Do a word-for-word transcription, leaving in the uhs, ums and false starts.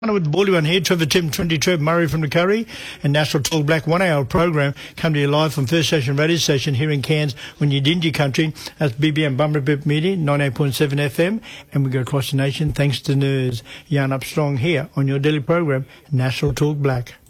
With the Baldy one here, Trevor Tim, twenty Trev Murray from the Curry, and National Talk Black one hour program come to you live from First Station Radio Station here in Cairns when you're Dingy Country. That's B B M Bumblebee Media, ninety-eight point seven F M, and we go across the nation thanks to N E R S. Yarn up strong here on your daily program, National Talk Black.